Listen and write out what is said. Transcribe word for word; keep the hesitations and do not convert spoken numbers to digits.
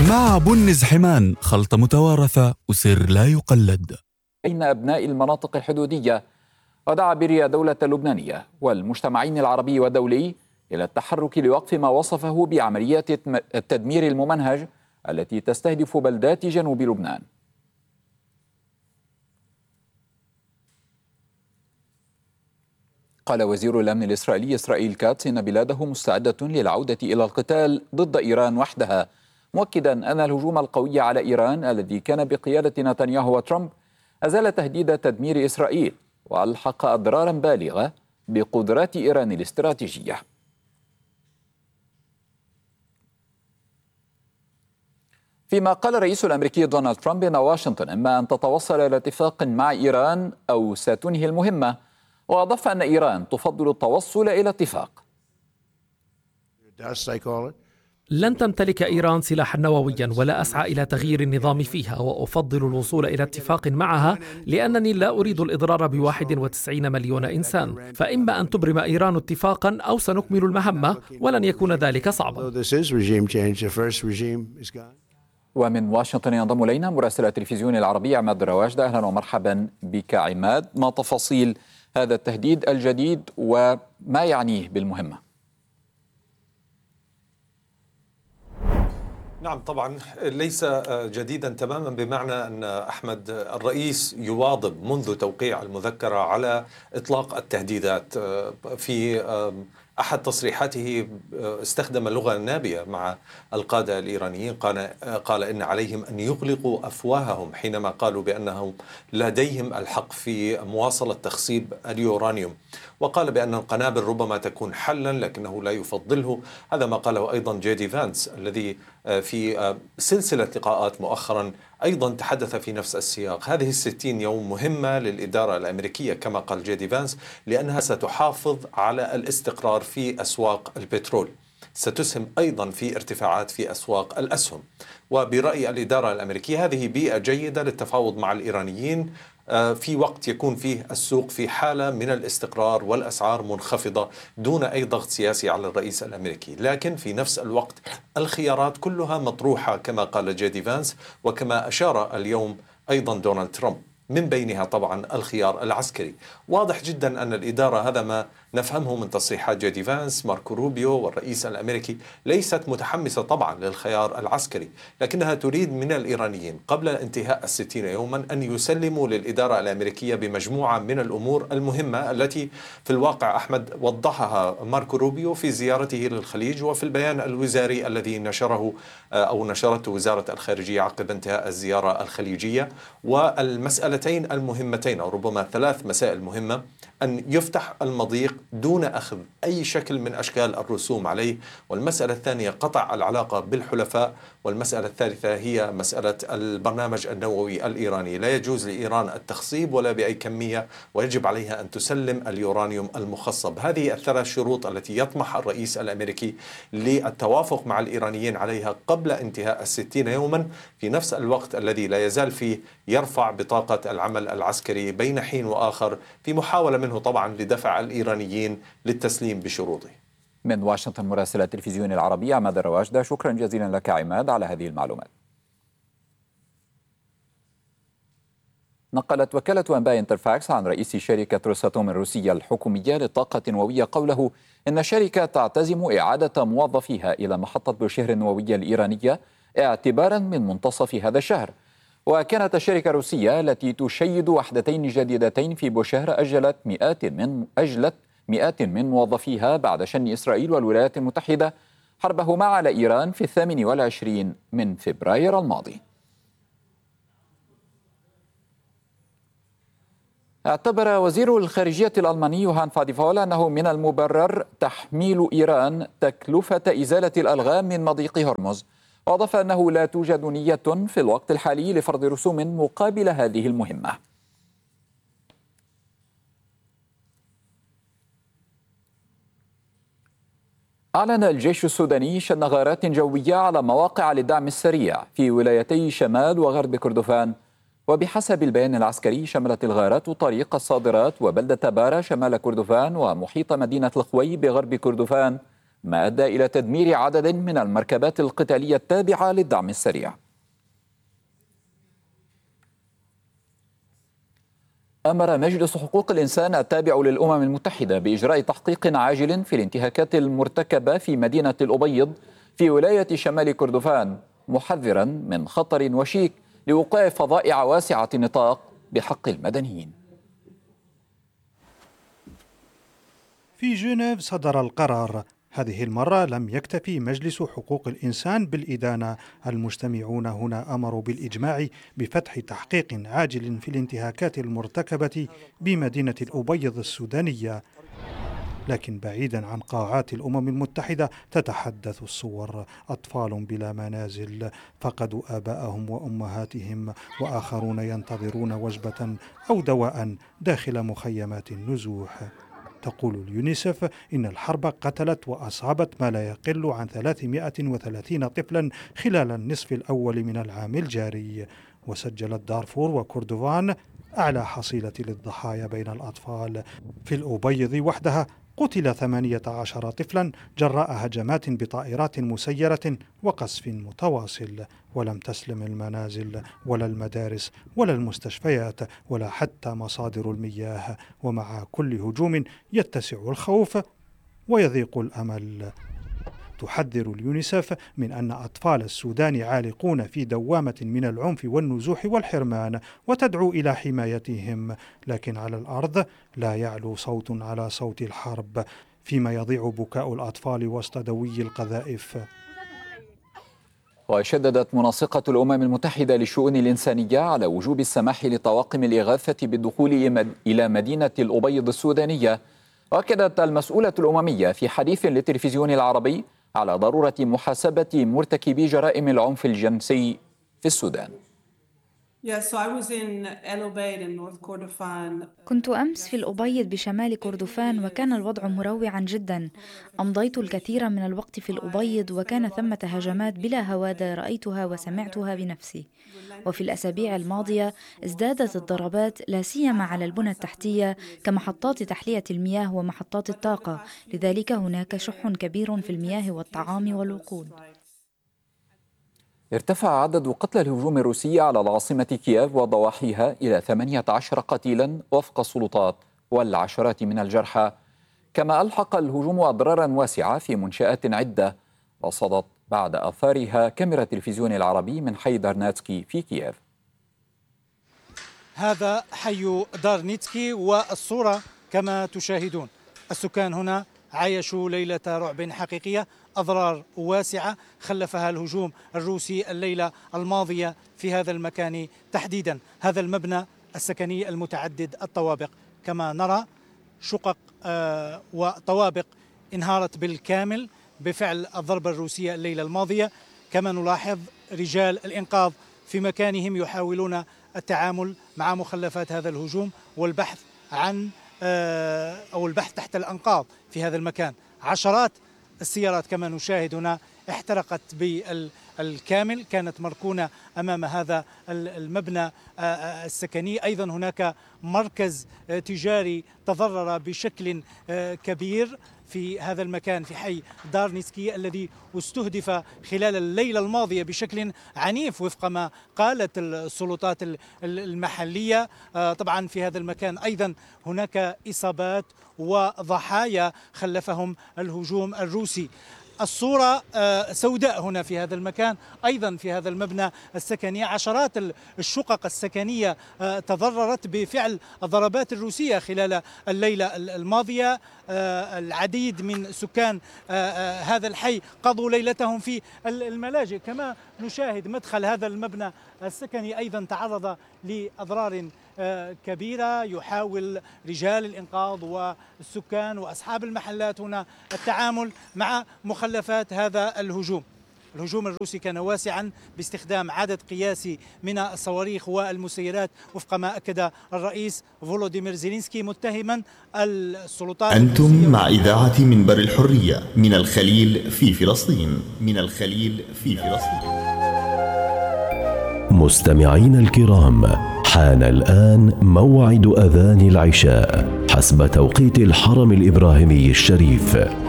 مع بنز حمان، خلطة متوارثة وسر لا يقلد بين أبناء المناطق الحدودية، ودعا بري الدولة اللبنانية والمجتمعين العربي والدولي إلى التحرك لوقف ما وصفه بعمليات التدمير الممنهج التي تستهدف بلدات جنوب لبنان. قال وزير الأمن الإسرائيلي إسرائيل كاتس إن بلاده مستعدة للعودة إلى القتال ضد إيران وحدها، مؤكدا أن الهجوم القوي على إيران الذي كان بقيادة نتنياهو وترامب أزال تهديد تدمير إسرائيل وألحق أضرارا بالغة بقدرات إيران الاستراتيجية. فيما قال الرئيس الأمريكي دونالد ترامب إن واشنطن إما أن تتوصل إلى اتفاق مع إيران أو ستنهي المهمة، وأضاف أن إيران تفضل التوصل إلى اتفاق. لن تمتلك إيران سلاحا نوويا ولا أسعى إلى تغيير النظام فيها، وأفضل الوصول إلى اتفاق معها لأنني لا أريد الإضرار بواحد وتسعين مليون إنسان، فإما أن تبرم إيران اتفاقا أو سنكمل المهمة، ولن يكون ذلك صعبا. ومن واشنطن ينضم إلينا مراسل التلفزيون العربي عماد رواجدة. أهلا ومرحبا بك عماد. ما تفاصيل هذا التهديد الجديد وما يعنيه بالمهمة؟ نعم، طبعا ليس جديدا تماما، بمعنى أن أحمد الرئيس يواظب منذ توقيع المذكرة على إطلاق التهديدات. في أحد تصريحاته استخدم اللغة النابية مع القادة الإيرانيين، قال, قال إن عليهم أن يغلقوا أفواههم حينما قالوا بأنهم لديهم الحق في مواصلة تخصيب اليورانيوم، وقال بأن القنابل ربما تكون حلا لكنه لا يفضله. هذا ما قاله أيضا جي دي فانس الذي في سلسلة لقاءات مؤخرا أيضا تحدث في نفس السياق. هذه الستين يوم مهمة للإدارة الأمريكية كما قال جي دي فانس، لأنها ستحافظ على الاستقرار في أسواق البترول، ستسهم أيضا في ارتفاعات في أسواق الأسهم. وبرأي الإدارة الأمريكية هذه بيئة جيدة للتفاوض مع الإيرانيين في وقت يكون فيه السوق في حالة من الاستقرار والأسعار منخفضة دون أي ضغط سياسي على الرئيس الأمريكي. لكن في نفس الوقت الخيارات كلها مطروحة كما قال جي دي فانس وكما أشار اليوم أيضا دونالد ترامب، من بينها طبعا الخيار العسكري. واضح جدا أن الإدارة، هذا ما نفهمه من تصريحات جي دي فانس، ماركو روبيو والرئيس الأمريكي، ليست متحمسة طبعا للخيار العسكري، لكنها تريد من الإيرانيين قبل انتهاء الستين يوما أن يسلموا للإدارة الأمريكية بمجموعة من الأمور المهمة التي في الواقع أحمد وضحها ماركو روبيو في زيارته للخليج وفي البيان الوزاري الذي نشره أو نشرته وزارة الخارجية عقب انتهاء الزيارة الخليجية. والمسألتين المهمتين أو ربما ثلاث مسائل مهمة: أن يفتح المضيق دون أخذ أي شكل من أشكال الرسوم عليه، والمسألة الثانية قطع العلاقة بالحلفاء، والمسألة الثالثة هي مسألة البرنامج النووي الإيراني. لا يجوز لإيران التخصيب ولا بأي كمية، ويجب عليها أن تسلم اليورانيوم المخصب. هذه الثلاث شروط التي يطمح الرئيس الأمريكي للتوافق مع الإيرانيين عليها قبل انتهاء الستين يوما، في نفس الوقت الذي لا يزال فيه يرفع بطاقة العمل العسكري بين حين وآخر، في محاولة منه طبعا لدفع الإيرانيين للتسليم بشروطه. من واشنطن مراسل التلفزيون العربي عماد الرواجدة، شكرا جزيلا لك عماد على هذه المعلومات. نقلت وكالة أنباء انترفاكس عن رئيس شركة روساتوم الروسية الحكومية للطاقة النووية قوله إن الشركة تعتزم إعادة موظفيها إلى محطة بوشهر النووية الإيرانية اعتبارا من منتصف هذا الشهر. وكانت الشركة الروسية التي تشيد وحدتين جديدتين في بوشهر أجلت مئات من أجلت مئات من موظفيها بعد شن إسرائيل والولايات المتحدة حربهما على إيران في الثامن والعشرين من فبراير الماضي. اعتبر وزير الخارجية الألماني يوهان فاديفول أنه من المبرر تحميل إيران تكلفة إزالة الألغام من مضيق هرمز، وأضاف أنه لا توجد نية في الوقت الحالي لفرض رسوم مقابل هذه المهمة. أعلن الجيش السوداني شن غارات جوية على مواقع للدعم السريع في ولايتي شمال وغرب كردفان، وبحسب البيان العسكري شملت الغارات طريق الصادرات وبلدة بارا شمال كردفان ومحيط مدينة الخوي بغرب كردفان ما أدى إلى تدمير عدد من المركبات القتالية التابعة للدعم السريع. أمر مجلس حقوق الإنسان التابع للأمم المتحدة بإجراء تحقيق عاجل في الانتهاكات المرتكبة في مدينة الأبيض في ولاية شمال كردفان، محذرا من خطر وشيك لوقوع فظائع واسعة النطاق بحق المدنيين. في جنيف صدر القرار. هذه المرة لم يكتفي مجلس حقوق الإنسان بالإدانة، المجتمعون هنا أمروا بالإجماع بفتح تحقيق عاجل في الانتهاكات المرتكبة بمدينة الأبيض السودانية. لكن بعيدا عن قاعات الأمم المتحدة تتحدث الصور: أطفال بلا منازل فقدوا آباءهم وأمهاتهم، وآخرون ينتظرون وجبة أو دواء داخل مخيمات النزوح. تقول اليونيسف إن الحرب قتلت وأصابت ما لا يقل عن ثلاثمائة وثلاثين طفلا خلال النصف الأول من العام الجاري، وسجلت دارفور وكردفان أعلى حصيلة للضحايا بين الأطفال. في الأبيض وحدها قتل ثمانية عشر طفلا جراء هجمات بطائرات مسيرة وقصف متواصل، ولم تسلم المنازل ولا المدارس ولا المستشفيات ولا حتى مصادر المياه، ومع كل هجوم يتسع الخوف ويضيق الأمل. تحذر اليونيسف من أن أطفال السودان عالقون في دوامة من العنف والنزوح والحرمان، وتدعو إلى حمايتهم، لكن على الأرض لا يعلو صوت على صوت الحرب، فيما يضيع بكاء الأطفال وسط دوي القذائف. وشددت منسقة الأمم المتحدة للشؤون الإنسانية على وجوب السماح لطواقم الإغاثة بالدخول إلى مدينة الأبيض السودانية. وأكدت المسؤولة الأممية في حديث للتلفزيون العربي على ضرورة محاسبة مرتكبي جرائم العنف الجنسي في السودان. كنت أمس في الأبيض بشمال كردفان، وكان الوضع مروعا جدا. أمضيت الكثير من الوقت في الأبيض، وكان ثمة هجمات بلا هوادة رأيتها وسمعتها بنفسي. وفي الأسابيع الماضية ازدادت الضربات، لا سيما على البنى التحتية كمحطات تحلية المياه ومحطات الطاقة، لذلك هناك شح كبير في المياه والطعام والوقود. ارتفع عدد قتلى الهجوم الروسي على العاصمة كييف وضواحيها إلى ثمانية عشر قتيلا وفق السلطات، والعشرات من الجرحى، كما ألحق الهجوم أضرارا واسعة في منشآت عدة. وصدت بعد أثارها كاميرا التلفزيون العربي من حي دارناتسكي في كييف. هذا حي دارنيتسكي، والصورة كما تشاهدون. السكان هنا عايشوا ليلة رعب حقيقية، أضرار واسعة خلفها الهجوم الروسي الليلة الماضية في هذا المكان تحديدا، هذا المبنى السكني المتعدد الطوابق. كما نرى شقق آه وطوابق انهارت بالكامل بفعل الضربة الروسية الليلة الماضية. كما نلاحظ رجال الإنقاذ في مكانهم يحاولون التعامل مع مخلفات هذا الهجوم والبحث عن آه أو البحث تحت الأنقاض في هذا المكان. عشرات السيارات كما نشاهد هنا احترقت بالكامل، كانت مركونة أمام هذا المبنى السكني. أيضا هناك مركز تجاري تضرر بشكل كبير في هذا المكان في حي دارنيتسكي الذي استهدف خلال الليلة الماضية بشكل عنيف وفق ما قالت السلطات المحلية. طبعا في هذا المكان أيضا هناك إصابات وضحايا خلفهم الهجوم الروسي. الصورة سوداء هنا في هذا المكان، أيضا في هذا المبنى السكني عشرات الشقق السكنية تضررت بفعل الضربات الروسية خلال الليلة الماضية. العديد من سكان هذا الحي قضوا ليلتهم في الملاجئ. كما نشاهد مدخل هذا المبنى السكني أيضا تعرض لأضرار كبيرة. يحاول رجال الإنقاذ والسكان وأصحاب المحلات هنا التعامل مع مخلفات هذا الهجوم. الهجوم الروسي كان واسعا باستخدام عدد قياسي من الصواريخ والمسيرات وفق ما أكد الرئيس فولوديمير زيلينسكي، متهما السلطات. أنتم مع إذاعة منبر الحرية من الخليل في فلسطين، من الخليل في فلسطين. مستمعين الكرام، حان الآن موعد أذان العشاء حسب توقيت الحرم الإبراهيمي الشريف.